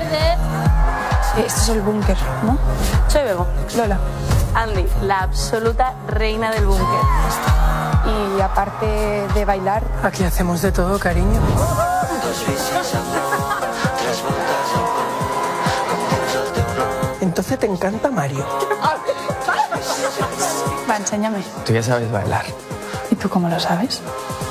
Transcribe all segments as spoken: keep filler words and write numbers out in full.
de... Esto es el búnker, ¿no? Soy Bego. Lola. Andy, la absoluta reina del búnker. Y aparte de bailar... Aquí hacemos de todo, cariño. Entonces te encanta Mario. Va, enséñame. Tú ya sabes bailar. ¿Y tú cómo lo sabes?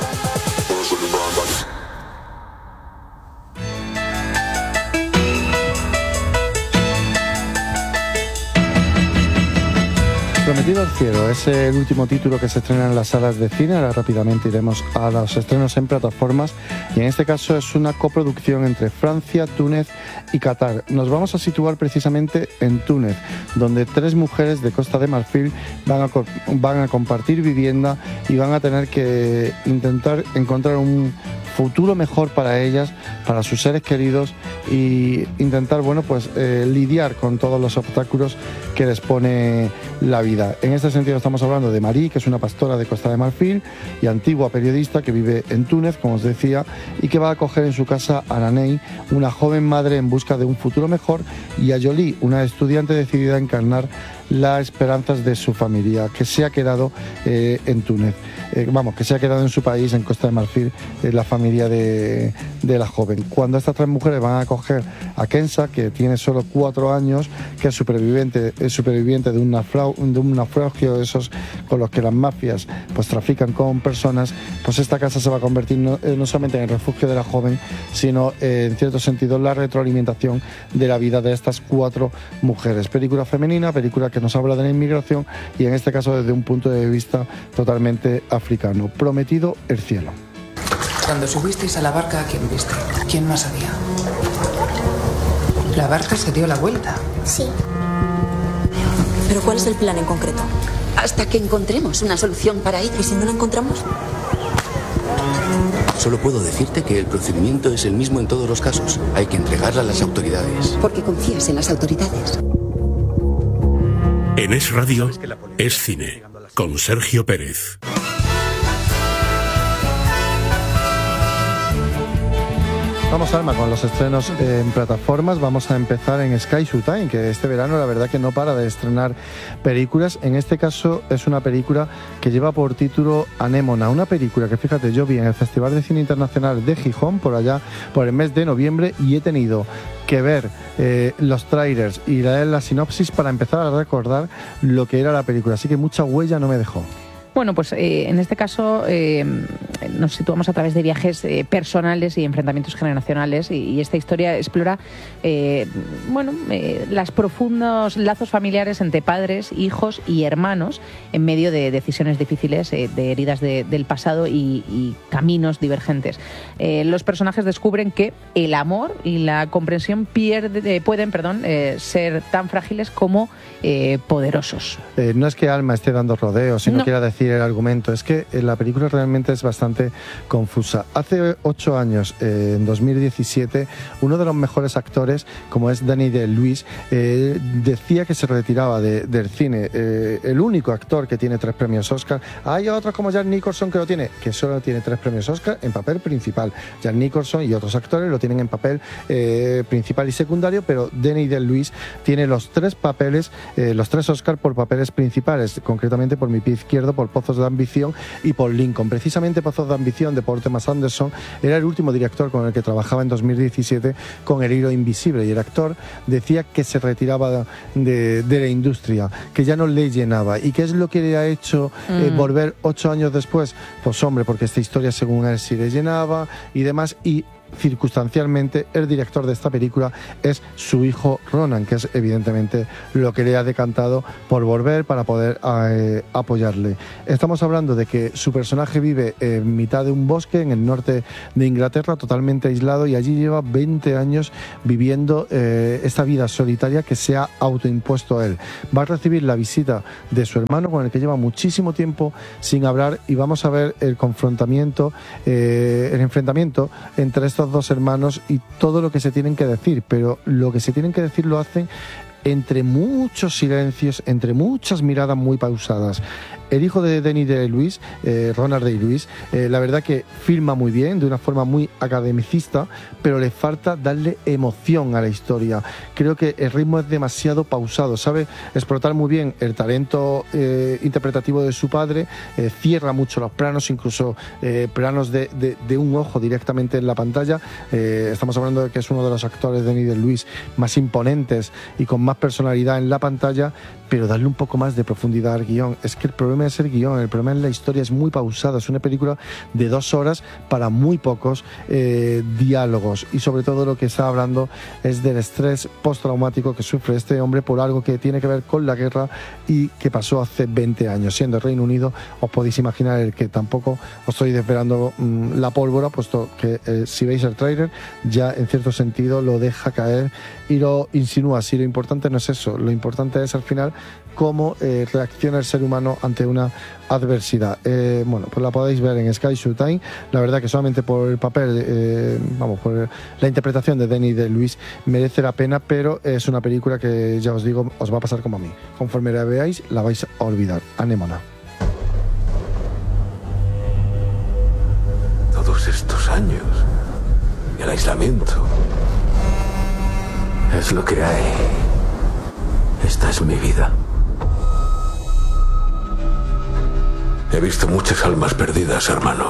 Prometido al cielo es el último título que se estrena en las salas de cine. Ahora rápidamente iremos a los estrenos en plataformas y en este caso es una coproducción entre Francia, Túnez y Qatar. Nos vamos a situar precisamente en Túnez, donde tres mujeres de Costa de Marfil van a, van a compartir vivienda y van a tener que intentar encontrar un futuro mejor para ellas, para sus seres queridos y intentar, bueno, pues eh, lidiar con todos los obstáculos que les pone la vida. En este sentido estamos hablando de Marie, que es una pastora de Costa de Marfil y antigua periodista que vive en Túnez, como os decía, y que va a acoger en su casa a Nanei, una joven madre en busca de un futuro mejor, y a Jolie, una estudiante decidida a encarnar las esperanzas de su familia, que se ha quedado eh, en Túnez. Eh, vamos, que se ha quedado en su país, en Costa de Marfil, eh, la familia de, de la joven. Cuando estas tres mujeres van a acoger a Kenza, que tiene solo cuatro años, que es superviviente, es superviviente de un, naufragio, de un naufragio, esos con los que las mafias pues trafican con personas, pues esta casa se va a convertir no, eh, no solamente en el refugio de la joven, sino eh, en cierto sentido la retroalimentación de la vida de estas cuatro mujeres. Película femenina, película que nos habla de la inmigración y en este caso desde un punto de vista totalmente africano. Prometido el cielo. Cuando subisteis a la barca, ¿a quién viste? ¿Quién más había? La barca se dio la vuelta. Sí. ¿Pero cuál es el plan en concreto? Hasta que encontremos una solución para ello. ¿Y si no la encontramos? Solo puedo decirte que el procedimiento es el mismo en todos los casos. Hay que entregarla a las autoridades. Porque confías en las autoridades. En Es Radio, Es Cine, con Sergio Pérez. Vamos, Alma, con los estrenos en plataformas. Vamos a empezar en Sky Showtime, que este verano la verdad que no para de estrenar películas. En este caso es una película que lleva por título Anémona, una película que, fíjate, yo vi en el Festival de Cine Internacional de Gijón por allá, por el mes de noviembre, y he tenido que ver eh, los trailers y leer la sinopsis para empezar a recordar lo que era la película, así que mucha huella no me dejó. Bueno, pues eh, en este caso eh, nos situamos a través de viajes eh, personales y enfrentamientos generacionales y, y esta historia explora eh, bueno, eh, los profundos lazos familiares entre padres, hijos y hermanos en medio de decisiones difíciles, eh, de heridas de, del pasado y, y caminos divergentes. Eh, los personajes descubren que el amor y la comprensión pierde, eh, pueden perdón, eh, ser tan frágiles como eh, poderosos. Eh, no es que Alma esté dando rodeos, sino no. quiera decir el argumento, es que la película realmente es bastante confusa. Hace ocho años, eh, en dos mil diecisiete, uno de los mejores actores, como es Daniel Day-Lewis, eh, decía que se retiraba de, del cine. Eh, el único actor que tiene tres premios Oscar. Hay otros como Jack Nicholson que lo tiene, que solo tiene tres premios Oscar en papel principal. Jack Nicholson y otros actores lo tienen en papel eh, principal y secundario, pero Daniel Day-Lewis tiene los tres papeles, eh, los tres Oscar por papeles principales, concretamente por Mi pie izquierdo, por Pozos de ambición y por Lincoln. Precisamente Pozos de ambición de Paul Thomas Anderson era el último director con el que trabajaba en dos mil diecisiete con El hilo invisible, y el actor decía que se retiraba de, de la industria, que ya no le llenaba. ¿Y qué es lo que le ha hecho eh, mm. volver ocho años después? Pues hombre, porque esta historia según él sí le llenaba y demás, y circunstancialmente el director de esta película es su hijo Ronan, que es evidentemente lo que le ha decantado por volver para poder eh, apoyarle. Estamos hablando de que su personaje vive en mitad de un bosque en el norte de Inglaterra, totalmente aislado, y allí lleva veinte años viviendo eh, esta vida solitaria que se ha autoimpuesto a él. Va a recibir la visita de su hermano, con el que lleva muchísimo tiempo sin hablar, y vamos a ver el confrontamiento, eh, el enfrentamiento entre estos dos hermanos y todo lo que se tienen que decir, pero lo que se tienen que decir lo hacen entre muchos silencios, entre muchas miradas muy pausadas. El hijo de Denis Day-Lewis, eh, Ronald Day-Lewis, eh, la verdad que filma muy bien, de una forma muy academicista, pero le falta darle emoción a la historia. Creo que el ritmo es demasiado pausado, sabe explotar muy bien el talento eh, interpretativo de su padre, eh, cierra mucho los planos, incluso eh, planos de, de, de un ojo directamente en la pantalla. Eh, estamos hablando de que es uno de los actores de Denis Day-Lewis más imponentes y con más personalidad en la pantalla, pero darle un poco más de profundidad al guión. Es que el problema es el guión, el problema es la historia, es muy pausada, es una película de dos horas para muy pocos eh, diálogos, y sobre todo lo que está hablando es del estrés postraumático que sufre este hombre por algo que tiene que ver con la guerra y que pasó hace veinte años. Siendo el Reino Unido, os podéis imaginar el que tampoco os estoy desvelando mmm, la pólvora, puesto que eh, si veis el tráiler ya en cierto sentido lo deja caer y lo insinúa. Si lo importante no es eso, lo importante es al final cómo eh, reacciona el ser humano ante una adversidad. Eh, bueno, pues la podéis ver en Sky Showtime. La verdad que solamente por el papel, eh, vamos, por la interpretación de Denis Day-Lewis merece la pena, pero es una película que, ya os digo, os va a pasar como a mí. Conforme la veáis, la vais a olvidar. Anémona. Todos estos años, el aislamiento, es lo que hay. Esta es mi vida. He visto muchas almas perdidas, hermano.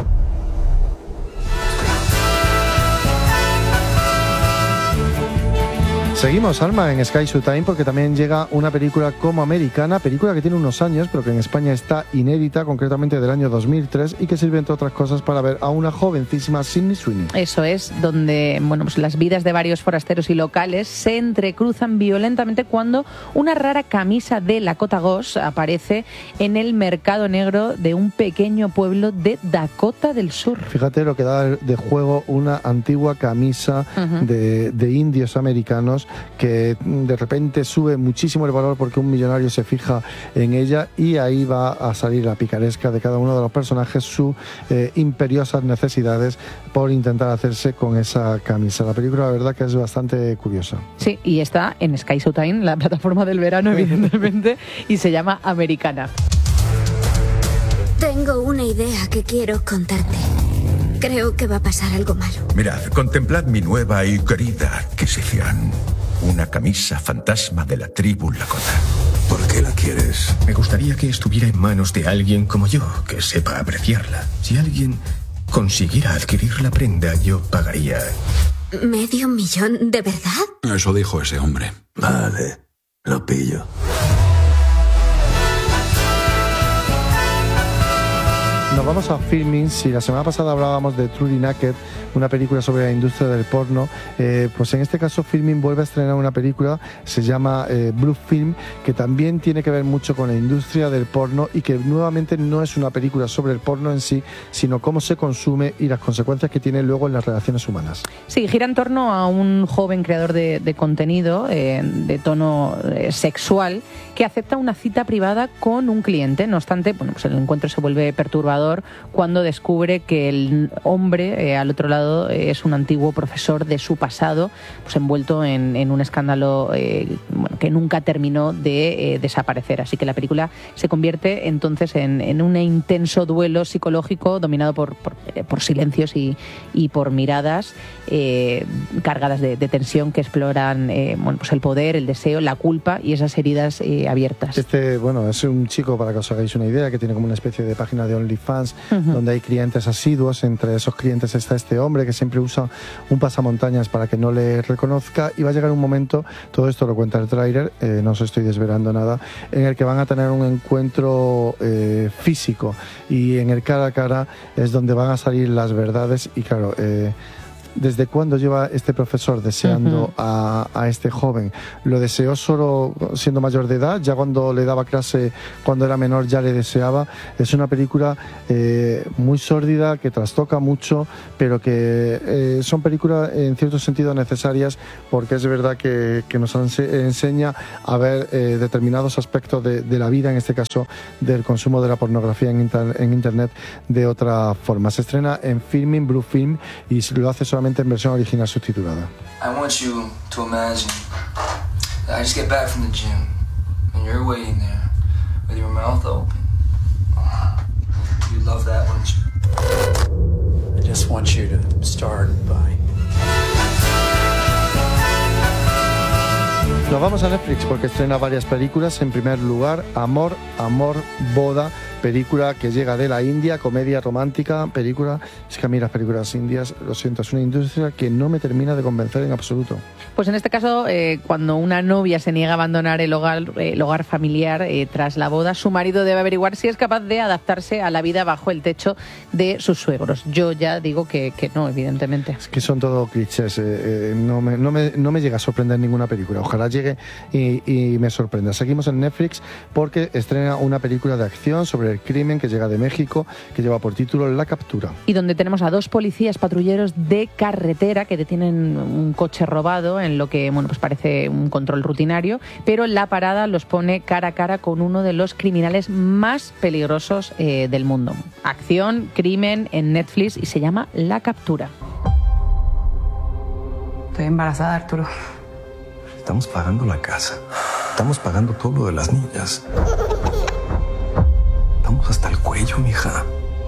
Seguimos, Alma, en Sky Showtime, porque también llega una película como americana, película que tiene unos años, pero que en España está inédita, concretamente del año dos mil tres, y que sirve, entre otras cosas, para ver a una jovencísima Sydney Sweeney. Eso es, donde bueno, pues las vidas de varios forasteros y locales se entrecruzan violentamente cuando una rara camisa de Lakota Ghost aparece en el mercado negro de un pequeño pueblo de Dakota del Sur. Fíjate lo que da de juego una antigua camisa uh-huh. de, de indios americanos, que de repente sube muchísimo el valor porque un millonario se fija en ella, y ahí va a salir la picaresca de cada uno de los personajes, sus eh, imperiosas necesidades por intentar hacerse con esa camisa. La película, la verdad, que es bastante curiosa. Sí, y está en Sky Showtime, la plataforma del verano, evidentemente, y se llama Americana. Tengo una idea que quiero contarte. Creo que va a pasar algo malo. Mirad, contemplad mi nueva y querida adquisición. Una camisa fantasma de la tribu Lakota. ¿Por qué la quieres? Me gustaría que estuviera en manos de alguien como yo, que sepa apreciarla. Si alguien consiguiera adquirir la prenda, yo pagaría... ¿Medio millón de verdad? Eso dijo ese hombre. Vale, lo pillo. Nos vamos a Filming. Si la semana pasada hablábamos de Truly Naked, una película sobre la industria del porno, eh, pues en este caso Filming vuelve a estrenar una película, se llama eh, Blue Film, que también tiene que ver mucho con la industria del porno, y que nuevamente no es una película sobre el porno en sí, sino cómo se consume y las consecuencias que tiene luego en las relaciones humanas. Sí, gira en torno a un joven creador de, de contenido eh, de tono eh, sexual, que acepta una cita privada con un cliente. No obstante, bueno, pues el encuentro se vuelve perturbador cuando descubre que el hombre eh, al otro lado eh, es un antiguo profesor de su pasado, pues envuelto en, en un escándalo eh, bueno, que nunca terminó de eh, desaparecer. Así que la película se convierte entonces en, en un intenso duelo psicológico dominado por, por, eh, por silencios y, y por miradas eh, cargadas de, de tensión que exploran eh, bueno, pues el poder, el deseo, la culpa y esas heridas eh, abiertas. Este, bueno, es un chico, para que os hagáis una idea, que tiene como una especie de página de OnlyFans, Uh-huh. donde hay clientes asiduos. Entre esos clientes está este hombre que siempre usa un pasamontañas para que no le reconozca, y va a llegar un momento, todo esto lo cuenta el tráiler, eh, no os estoy desvelando nada, en el que van a tener un encuentro eh, físico, y en el cara a cara es donde van a salir las verdades. Y claro, eh, ¿desde cuándo lleva este profesor deseando uh-huh. a, a este joven? ¿Lo deseó solo siendo mayor de edad? ¿Ya cuando le daba clase, cuando era menor, ya le deseaba? Es una película eh, muy sórdida, que trastoca mucho, pero que eh, son películas en cierto sentido necesarias, porque es verdad que, que nos enseña a ver eh, determinados aspectos de, de la vida, en este caso del consumo de la pornografía en, inter, en Internet, de otra forma. Se estrena en Filming, Blue Film, y lo hace solamente en versión original subtitulada. I want you to imagine I just get back from the gym, and you're waiting there with your mouth open. Oh, you'd love that, wouldn't you? I just want you to start by... Nos vamos a Netflix porque estrena varias películas. En primer lugar, Amor, Amor, Boda, película que llega de la India, comedia romántica, película... Es que a mí las películas indias, lo siento, es una industria que no me termina de convencer en absoluto. Pues en este caso, eh, cuando una novia se niega a abandonar el hogar, eh, el hogar familiar eh, tras la boda, su marido debe averiguar si es capaz de adaptarse a la vida bajo el techo de sus suegros. Yo ya digo que, que no, evidentemente. Es que son todo clichés. Eh, eh, no, me, no, me, no me llega a sorprender ninguna película. Ojalá llegue y, y me sorprenda. Seguimos en Netflix porque estrena una película de acción sobre el crimen que llega de México, que lleva por título La Captura. Y donde tenemos a dos policías patrulleros de carretera que detienen un coche robado en lo que, bueno, pues parece un control rutinario, pero la parada los pone cara a cara con uno de los criminales más peligrosos eh, del mundo. Acción, crimen en Netflix y se llama La Captura. Estoy embarazada, Arturo. Estamos pagando la casa. Estamos pagando todo lo de las niñas. Estamos hasta el cuello, mija.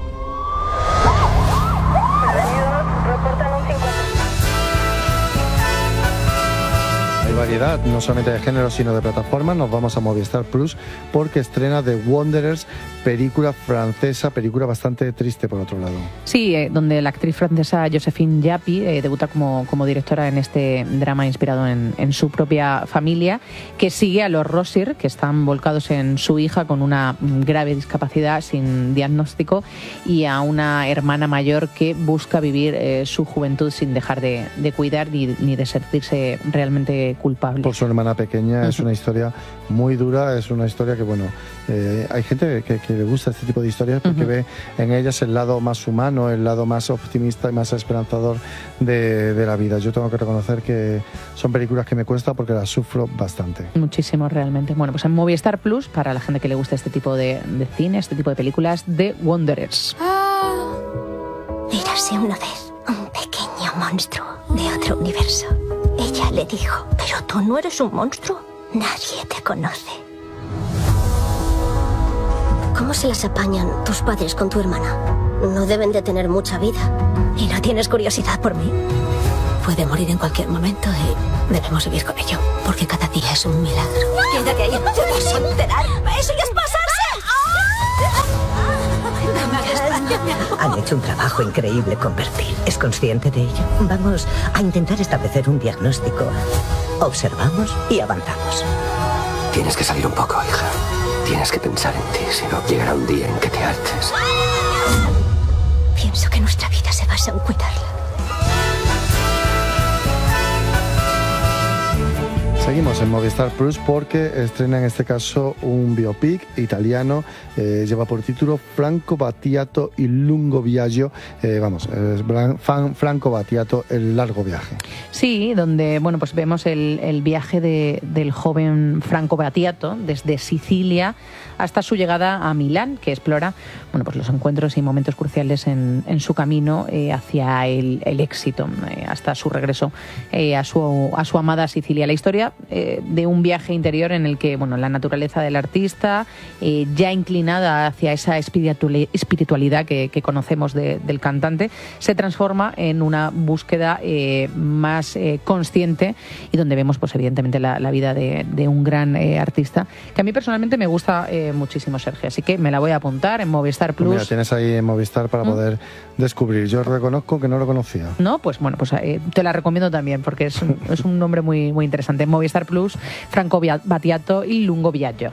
Hay variedad, no solamente de género, sino de plataformas. Nos vamos a Movistar Plus porque estrena The Wanderers, película francesa, película bastante triste por otro lado. Sí, eh, donde la actriz francesa Joséphine Japy eh, debuta como, como directora en este drama inspirado en, en su propia familia, que sigue a los Rossir, que están volcados en su hija con una grave discapacidad sin diagnóstico, y a una hermana mayor que busca vivir eh, su juventud sin dejar de, de cuidar ni, ni de sentirse realmente culpable. Por su hermana pequeña. Uh-huh. Es una historia muy dura, es una historia que, bueno, eh, hay gente que, que le gusta este tipo de historias porque uh-huh. ve en ellas el lado más humano, el lado más optimista y más esperanzador de, de la vida. Yo tengo que reconocer que son películas que me cuesta porque las sufro bastante. Muchísimo, realmente. Bueno, pues en Movistar Plus, para la gente que le gusta este tipo de, de cine, este tipo de películas, The Wanderers. Ah, érase una vez un pequeño monstruo de otro universo. Ella le dijo, pero tú no eres un monstruo, nadie te conoce. ¿Cómo se las apañan tus padres con tu hermana? No deben de tener mucha vida. ¿Y no tienes curiosidad por mí? Puede morir en cualquier momento y debemos vivir con ello, porque cada día es un milagro. Quédate ahí, te vas a enterar. Eso ya es pasarse. Han hecho un trabajo increíble con Bertil. ¿Es consciente de ello? Vamos a intentar establecer un diagnóstico. Observamos y avanzamos. Tienes que salir un poco, hija. Tienes que pensar en ti, si no llegará un día en que te hartes. Pienso que nuestra vida se basa en cuidarla. Seguimos en Movistar Plus porque estrena en este caso un biopic italiano, eh, lleva por título Franco Battiato il lungo viaggio, eh, vamos, eh, Franco Battiato, el largo viaje. Sí, donde bueno pues vemos el, el viaje de, del joven Franco Battiato desde Sicilia hasta su llegada a Milán, que explora bueno pues los encuentros y momentos cruciales en, en su camino eh, hacia el, el éxito, eh, hasta su regreso eh, a su a su amada Sicilia. La historia eh, de un viaje interior en el que bueno la naturaleza del artista, eh, ya inclinada hacia esa espiritualidad que, que conocemos de, del cantante, se transforma en una búsqueda eh, más eh, consciente, y donde vemos pues evidentemente la, la vida de, de un gran eh, artista que a mí personalmente me gusta eh, muchísimo, Sergio, así que me la voy a apuntar en Movistar Plus. Pues mira, tienes ahí en Movistar para ¿Mm? poder descubrir. Yo reconozco que no lo conocía. No, pues bueno, pues eh, te la recomiendo también porque es un, es un nombre muy, muy interesante. En Movistar Plus, Franco Battiato il lungo viaggio.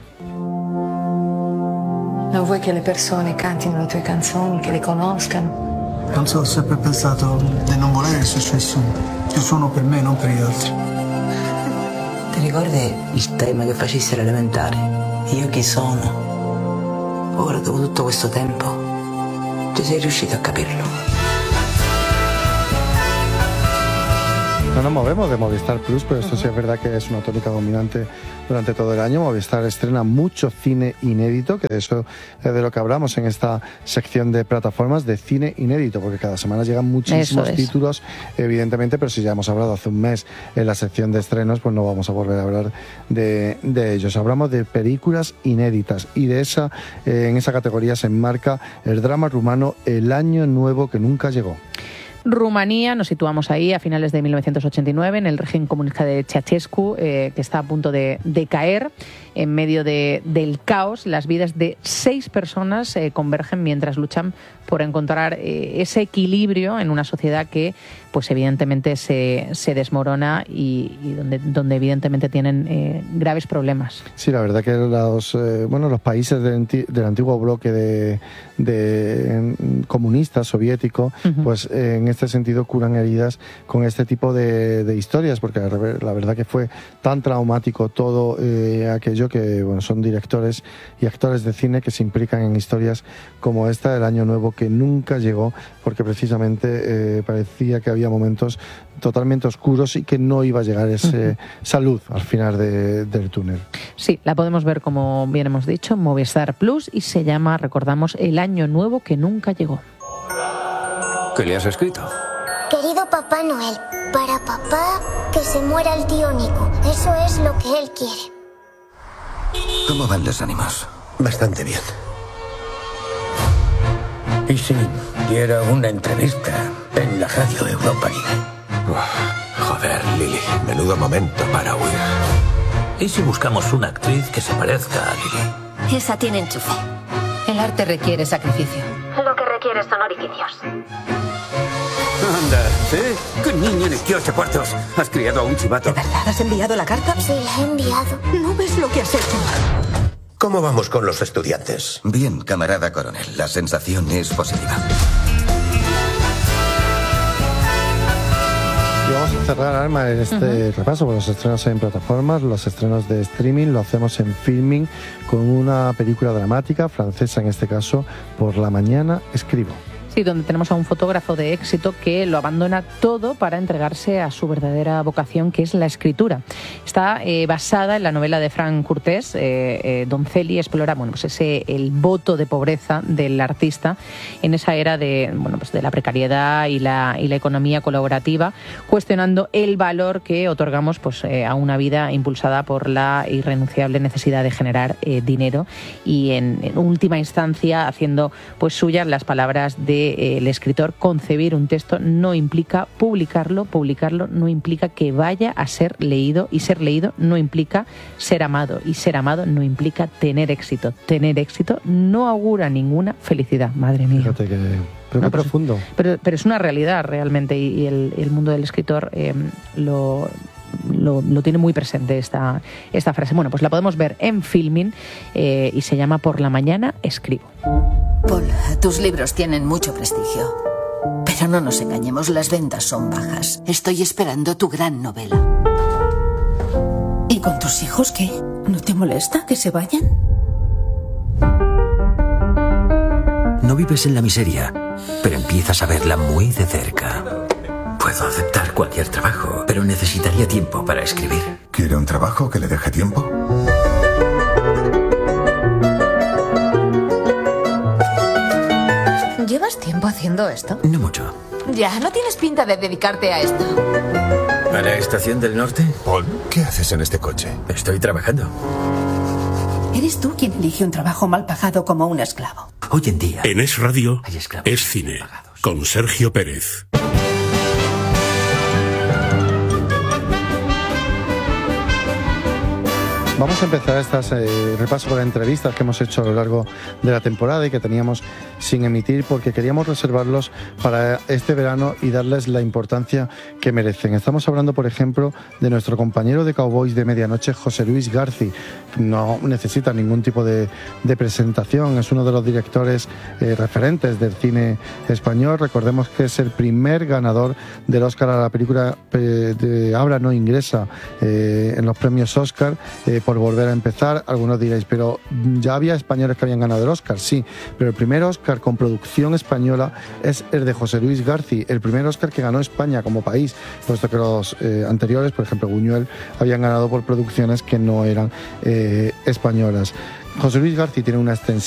Non vuoi che le persone cantino le tue canzoni, che le conoscano? Non so, ho sempre pensato di non volere il successo. Io suono per me, non per gli altri. Ti ricordi il tema che facessi all'elementare? Io chi sono? Ora, dopo tutto questo tempo, tu sei riuscito a capirlo? No nos movemos de Movistar Plus, pero esto sí es verdad que es una tónica dominante durante todo el año. Movistar estrena mucho cine inédito, que de eso es de lo que hablamos en esta sección de plataformas de cine inédito, porque cada semana llegan muchísimos títulos, evidentemente, pero si ya hemos hablado hace un mes en la sección de estrenos, pues no vamos a volver a hablar de, de ellos. Hablamos de películas inéditas y de esa, eh, en esa categoría se enmarca el drama rumano El año nuevo que nunca llegó. Rumanía, nos situamos ahí a finales de mil novecientos ochenta y nueve, en el régimen comunista de Ceausescu, eh, que está a punto de, de caer. En medio de, del caos, las vidas de seis personas eh, convergen mientras luchan por encontrar eh, ese equilibrio en una sociedad que, pues evidentemente, se, se desmorona y, y donde, donde evidentemente tienen eh, graves problemas. Sí, la verdad que los, eh, bueno, los países del, del antiguo bloque de, de comunista soviético, uh-huh. pues eh, en este sentido curan heridas con este tipo de, de historias, porque la, la verdad que fue tan traumático todo eh, aquello que bueno, son directores y actores de cine que se implican en historias como esta del año nuevo que nunca llegó, porque precisamente eh, parecía que había momentos totalmente oscuros y que no iba a llegar ese, uh-huh. esa luz al final de, del túnel. Sí, la podemos ver, como bien hemos dicho, en Movistar Plus, y se llama, recordamos, El año nuevo que nunca llegó. ¿Qué le has escrito? Querido Papá Noel, para papá que se muera el tío Nico. Eso es lo que él quiere. ¿Cómo van los ánimos? Bastante bien. ¿Y si diera una entrevista en la radio Europa Libre? Uf, joder, Lily, menudo momento para huir. ¿Y si buscamos una actriz que se parezca a Lily? Esa tiene enchufe. El arte requiere sacrificio. Lo que requiere son orificios. Anda, ¿eh? ¿Qué niño de ocho cuartos? ¿Has criado a un chivato? ¿De verdad has enviado la carta? Sí, la he enviado. ¿No ves lo que has hecho? ¿Cómo vamos con los estudiantes? Bien, camarada coronel. La sensación es positiva. Y vamos a cerrar, Alma, este uh-huh. repaso por los estrenos en plataformas, los estrenos de streaming. Lo hacemos en Filming con una película dramática, francesa en este caso, Por la mañana escribo. Sí, donde tenemos a un fotógrafo de éxito que lo abandona todo para entregarse a su verdadera vocación, que es la escritura. Está eh, basada en la novela de Frank Curtés. eh, eh, Donzelli explora bueno, pues ese, el voto de pobreza del artista en esa era de, bueno, pues de la precariedad y la, y la economía colaborativa, cuestionando el valor que otorgamos pues, eh, a una vida impulsada por la irrenunciable necesidad de generar eh, dinero, y en, en última instancia haciendo pues suyas las palabras de el escritor: concebir un texto no implica publicarlo, publicarlo no implica que vaya a ser leído, y ser leído no implica ser amado, y ser amado no implica tener éxito. Tener éxito no augura ninguna felicidad. Madre mía. Fíjate que... Pero no, qué profundo. Pero, pero, pero es una realidad realmente, y, y el, el mundo del escritor eh, lo... Lo, lo tiene muy presente esta, esta frase. Bueno, pues la podemos ver en Filming eh, y se llama Por la mañana escribo. Paul, tus libros tienen mucho prestigio, pero no nos engañemos, las ventas son bajas. Estoy esperando tu gran novela. ¿Y con tus hijos qué? ¿No te molesta que se vayan? No vives en la miseria, pero empiezas a verla muy de cerca. Puedo aceptar cualquier trabajo, pero necesitaría tiempo para escribir. ¿Quiere un trabajo que le deje tiempo? ¿Llevas tiempo haciendo esto? No mucho. Ya, no tienes pinta de dedicarte a esto. ¿A la estación del norte? Paul, ¿qué haces en este coche? Estoy trabajando. Eres tú quien elige un trabajo mal pagado como un esclavo. Hoy en día... En Es Radio, Es Cine, con Sergio Pérez. Vamos a empezar estas eh, repaso por entrevistas que hemos hecho a lo largo de la temporada y que teníamos sin emitir, porque queríamos reservarlos para este verano y darles la importancia que merecen. Estamos hablando, por ejemplo, de nuestro compañero de Cowboys de Medianoche, José Luis García. No necesita ningún tipo de, de presentación, es uno de los directores eh, referentes del cine español. Recordemos que es el primer ganador del Oscar a la película eh, de habla no inglesa eh, en los premios Oscar, eh, por Volver a empezar. Algunos diréis, pero ya había españoles que habían ganado el Oscar, sí, pero el primer Oscar con producción española es el de José Luis García, el primer Oscar que ganó España como país, puesto que los eh, anteriores, por ejemplo Buñuel, habían ganado por producciones que no eran eh, españolas. José Luis García tiene una extensión